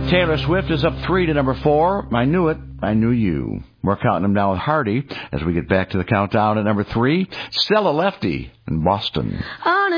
Taylor Swift is up 3 to number 4. I Knew It, I Knew You. We're counting them down with Hardy as we get back to the countdown at number 3. Stella Lefty in Boston.